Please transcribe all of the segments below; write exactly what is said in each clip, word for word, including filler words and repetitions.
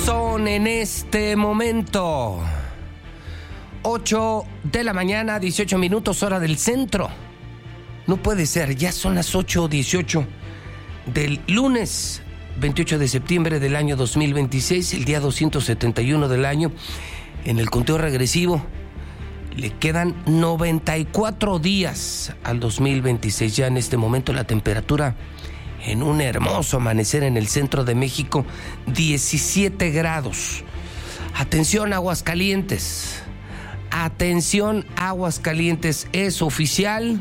Son en este momento ocho de la mañana, dieciocho minutos, hora del centro. No puede ser, ya son las ocho dieciocho del lunes veintiocho de septiembre del año dos mil veintiséis, el día doscientos setenta y uno del año. En el conteo regresivo le quedan noventa y cuatro días al dos mil veintiséis. Ya en este momento la temperatura en un hermoso amanecer en el centro de México, diecisiete grados. Atención, Aguascalientes. Atención, Aguascalientes. Es oficial.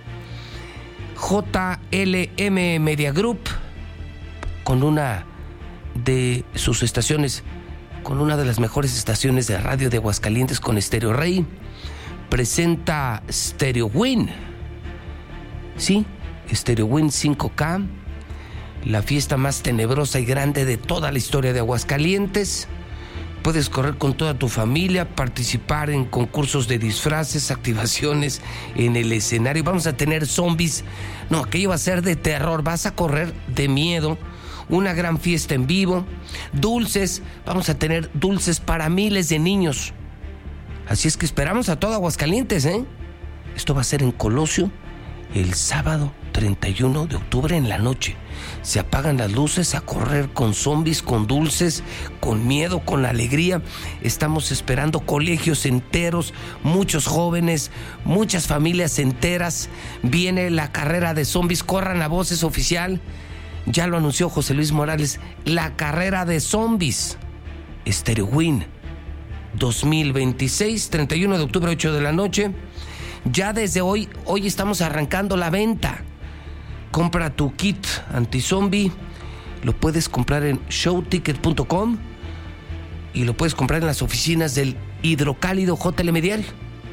J L M Media Group, con una de sus estaciones, con una de las mejores estaciones de radio de Aguascalientes, con Stereo Rey, presenta Stereo Win. Sí, Stereo Win cinco K, la fiesta más tenebrosa y grande de toda la historia de Aguascalientes. Puedes correr con toda tu familia, participar en concursos de disfraces, activaciones en el escenario. Vamos a tener zombies. No, aquello va a ser de terror. Vas a correr de miedo. Una gran fiesta en vivo. Dulces. Vamos a tener dulces para miles de niños. Así es que esperamos a todo Aguascalientes, ¿eh? Esto va a ser en Colosio el sábado treinta y uno de octubre en la noche. Se apagan las luces, a correr con zombies, con dulces, con miedo, con alegría. Estamos esperando colegios enteros, muchos jóvenes, muchas familias enteras. Viene la carrera de zombies. Corran la voz, es oficial. Ya lo anunció José Luis Morales. La carrera de zombies. Stereo Win dos mil veintiséis, treinta y uno de octubre, ocho de la noche. Ya desde hoy, hoy estamos arrancando la venta. Compra tu kit anti-zombie. Lo puedes comprar en show ticket punto com y lo puedes comprar en las oficinas del Hidrocálido J L M Diario.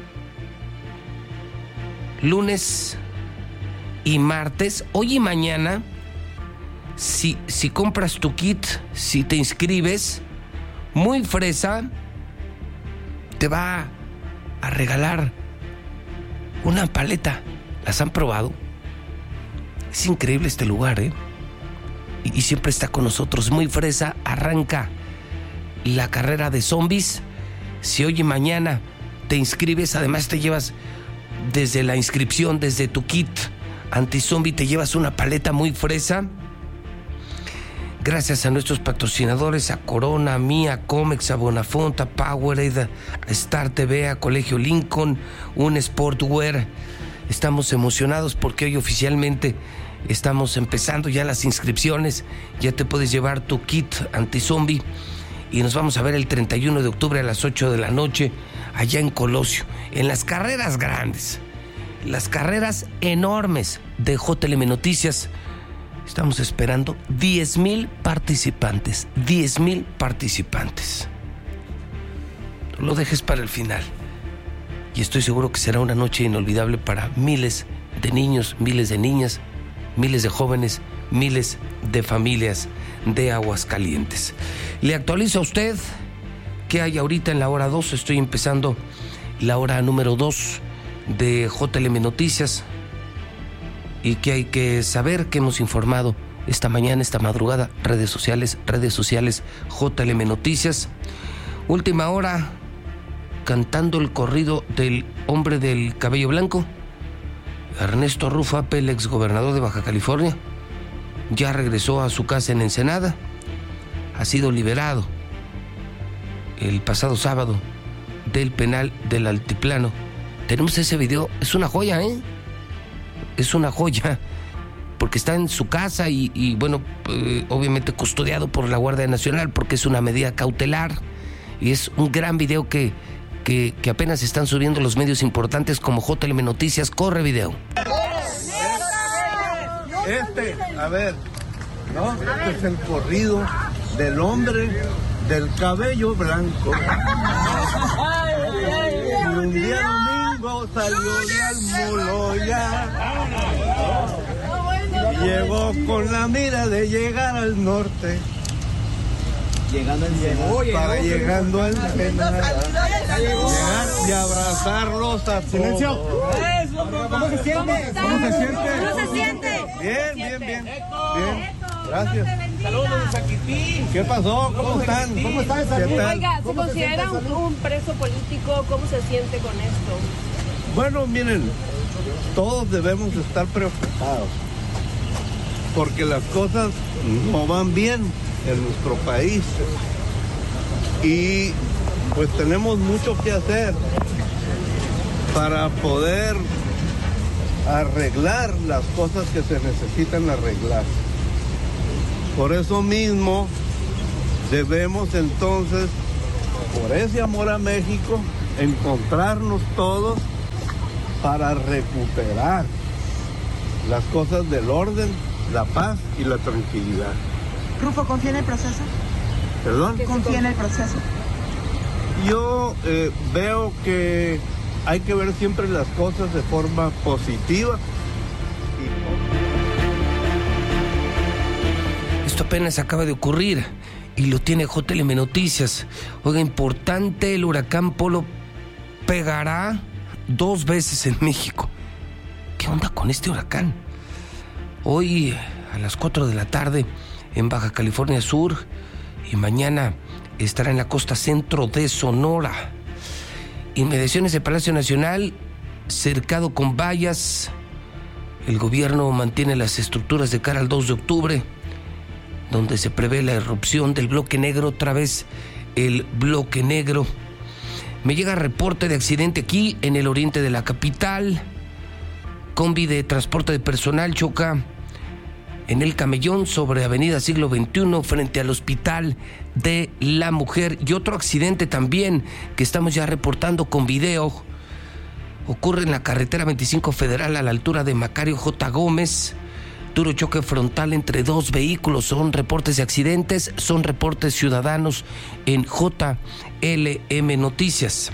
Lunes y martes, hoy y mañana, si, si compras tu kit, si te inscribes, muy fresa, te va a regalar una paleta. ¿Las han probado? Es increíble este lugar, ¿eh? Y, y siempre está con nosotros. Muy fresa. Arranca la carrera de zombies. Si hoy y mañana te inscribes, además te llevas desde la inscripción, desde tu kit anti-zombie, te llevas una paleta muy fresa. Gracias a nuestros patrocinadores, a Corona, a Mía, Comex, a Bonafont, a Powerade, a Star T V, a Colegio Lincoln, un Sportwear. Estamos emocionados porque hoy oficialmente estamos empezando ya las inscripciones. Ya te puedes llevar tu kit anti-zombie y nos vamos a ver el treinta y uno de octubre a las ocho de la noche allá en Colosio, en las carreras grandes, las carreras enormes de J L M Noticias. Estamos esperando diez mil participantes, diez mil participantes. No lo dejes para el final. Y estoy seguro que será una noche inolvidable para miles de niños, miles de niñas, miles de jóvenes, miles de familias de Aguascalientes. Le actualizo a usted qué hay ahorita en la hora dos. Estoy empezando la hora número dos de J L M Noticias. Y que hay que saber que hemos informado esta mañana, esta madrugada, redes sociales, redes sociales, J L M Noticias. Última hora, cantando el corrido del hombre del cabello blanco, Ernesto Rufa, el ex gobernador de Baja California, ya regresó a su casa en Ensenada. Ha sido liberado el pasado sábado del penal del Altiplano. Tenemos ese video, es una joya, ¿eh? Es una joya, porque está en su casa y, y bueno, eh, obviamente custodiado por la Guardia Nacional, porque es una medida cautelar. Y es un gran video que, que, que apenas están subiendo los medios importantes como J L M Noticias. Corre video. Este, a ver, ¿no? Este es el corrido del hombre del cabello blanco. Y un día domingo salió de Almoloya. Llegó con la mira de llegar al norte. Llegando al Ensenada. Para llegando al Ensenada. Llegar y abrazarlos a todos. ¡Silencio! ¿Cómo se siente? ¿Cómo se siente? ¿Cómo se siente? Bien, bien, bien. Bien. Gracias. Saludos, Saquití. ¿Qué pasó? ¿Cómo están? ¿Cómo están? Oiga, ¿se considera un, un preso político? ¿Cómo se siente con esto? Bueno, miren, todos debemos estar preocupados porque las cosas no van bien en nuestro país y pues tenemos mucho que hacer para poder arreglar las cosas que se necesitan arreglar. Por eso mismo debemos entonces, por ese amor a México, encontrarnos todos para recuperar las cosas del orden, la paz y la tranquilidad. Rufo, ¿confía en el proceso? ¿Perdón? ¿Confía en el proceso? Yo eh, veo que hay que ver siempre las cosas de forma positiva. Esto apenas acaba de ocurrir y lo tiene J L M Noticias. Oiga, importante, el huracán Polo pegará dos veces en México. ¿Qué onda con este huracán? Hoy a las cuatro de la tarde en Baja California Sur y mañana estará en la costa centro de Sonora. Inmediaciones del Palacio Nacional, cercado con vallas. El gobierno mantiene las estructuras de cara al dos de octubre, donde se prevé la erupción del bloque negro, otra vez el bloque negro. Me llega reporte de accidente aquí en el oriente de la capital. Combi de transporte de personal choca en el Camellón sobre Avenida Siglo veintiuno frente al Hospital de la Mujer. Y otro accidente también que estamos ya reportando con video. Ocurre en la carretera veinticinco Federal a la altura de Macario J. Gómez. Duro choque frontal entre dos vehículos. Son reportes de accidentes, son reportes ciudadanos en J L M Noticias.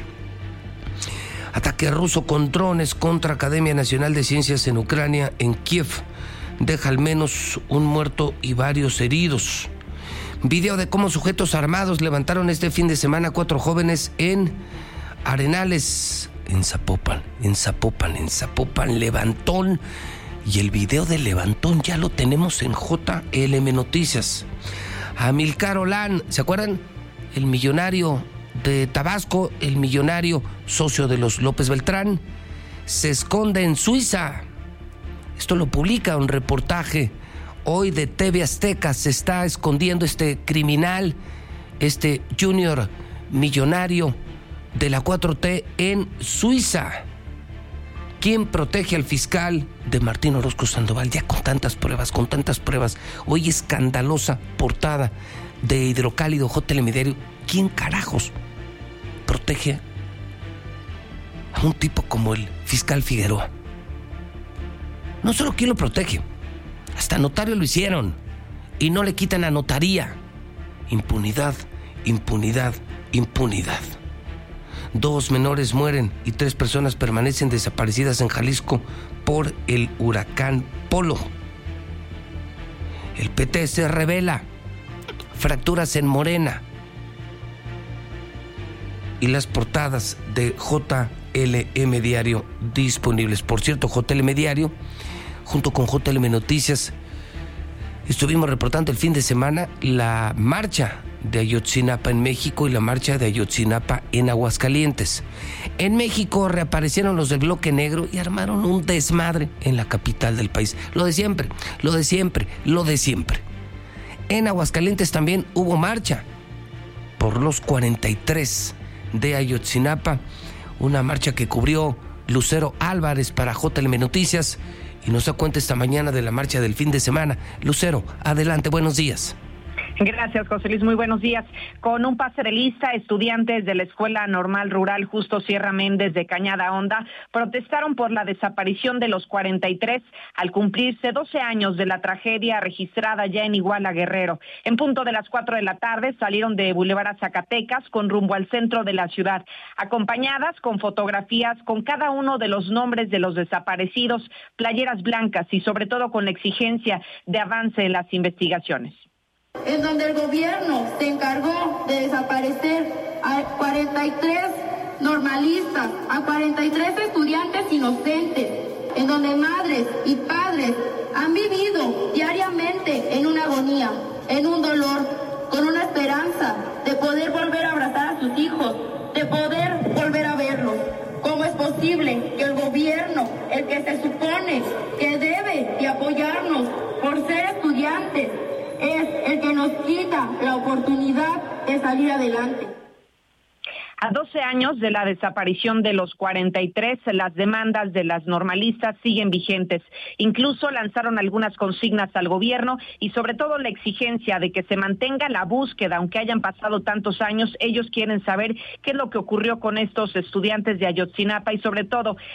Ataque ruso con drones contra Academia Nacional de Ciencias en Ucrania, en Kiev. Deja al menos un muerto y varios heridos. Video de cómo sujetos armados levantaron este fin de semana cuatro jóvenes en Arenales, en Zapopan, en Zapopan, en Zapopan, levantón. Y el video del levantón ya lo tenemos en J L M Noticias. Amilcar Olán, ¿se acuerdan? El millonario de Tabasco, el millonario socio de los López Beltrán, se esconde en Suiza. Esto lo publica un reportaje hoy de T V Azteca. Se está escondiendo este criminal, este junior millonario de la cuatro T en Suiza. ¿Quién protege al fiscal de Martín Orozco Sandoval? Ya con tantas pruebas, con tantas pruebas. Hoy escandalosa portada de Hidrocálido J L M Diario. ¿Quién carajos protege a un tipo como el fiscal Figueroa? No solo quién lo protege, hasta notario lo hicieron y no le quitan a notaría. Impunidad, impunidad, impunidad. Dos menores mueren y tres personas permanecen desaparecidas en Jalisco por el huracán Polo. El P T se revela, fracturas en Morena. Y las portadas de J L M Diario disponibles. Por cierto, J L M Diario, junto con J L M Noticias, estuvimos reportando el fin de semana la marcha de Ayotzinapa en México y la marcha de Ayotzinapa en Aguascalientes. En México reaparecieron los del bloque negro y armaron un desmadre en la capital del país. Lo de siempre, lo de siempre, lo de siempre. En Aguascalientes también hubo marcha por los cuarenta y tres de Ayotzinapa, una marcha que cubrió Lucero Álvarez para J L M Noticias y nos da cuenta esta mañana de la marcha del fin de semana. Lucero, adelante, buenos días. Gracias, José Luis. Muy buenos días. Con un pase de lista, estudiantes de la Escuela Normal Rural Justo Sierra Méndez de Cañada Honda protestaron por la desaparición de los cuarenta y tres al cumplirse doce años de la tragedia registrada ya en Iguala, Guerrero. En punto de las cuatro de la tarde salieron de Boulevard a Zacatecas con rumbo al centro de la ciudad, acompañadas con fotografías con cada uno de los nombres de los desaparecidos, playeras blancas y sobre todo con la exigencia de avance en las investigaciones. En donde el gobierno se encargó de desaparecer a cuarenta y tres normalistas, a cuarenta y tres estudiantes inocentes, en donde madres y padres han vivido diariamente en una agonía. en un dolor, con una esperanza de poder volver a abrazar a sus hijos, de poder volver a verlos. ¿Cómo es posible que el gobierno, el que se supone que debe de apoyarnos por ser estudiantes, es el que nos quita la oportunidad de salir adelante? A doce años de la desaparición de los cuarenta y tres, las demandas de las normalistas siguen vigentes. Incluso lanzaron algunas consignas al gobierno y sobre todo la exigencia de que se mantenga la búsqueda, aunque hayan pasado tantos años. Ellos quieren saber qué es lo que ocurrió con estos estudiantes de Ayotzinapa y sobre todo